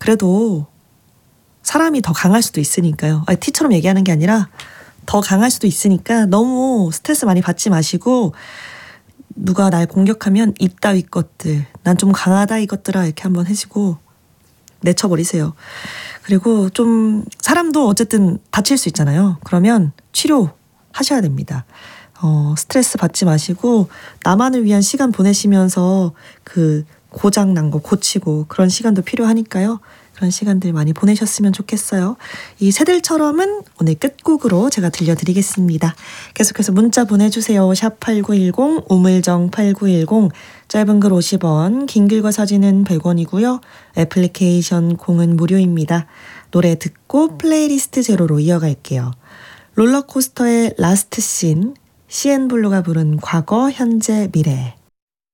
그래도 사람이 더 강할 수도 있으니까요. 티처럼 얘기하는 게 아니라 더 강할 수도 있으니까 너무 스트레스 많이 받지 마시고 누가 날 공격하면 이따위 것들, 난 좀 강하다 이것들아 이렇게 한번 해주고 내쳐버리세요. 그리고 좀 사람도 어쨌든 다칠 수 있잖아요. 그러면 치료하셔야 됩니다. 스트레스 받지 마시고 나만을 위한 시간 보내시면서 그 고장난 거 고치고 그런 시간도 필요하니까요. 그런 시간들 많이 보내셨으면 좋겠어요. 이 새들처럼은 오늘 끝곡으로 제가 들려드리겠습니다. 계속해서 문자 보내주세요. 샵8910 우물정 8910 짧은 글 50원 긴 글과 사진은 100원이고요. 애플리케이션 공은 무료입니다. 노래 듣고 플레이리스트 제로로 이어갈게요. 롤러코스터의 라스트 씬 CN블루가 부른 과거 현재 미래.